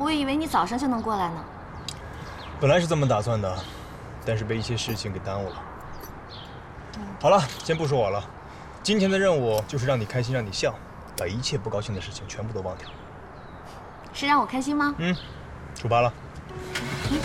我以为你早上就能过来呢。 本来是这么打算的，但是被一些事情给耽误了。好了，先不说我了，今天的任务就是让你开心，让你笑，把一切不高兴的事情全部都忘掉。 是让我开心吗？ 出发了。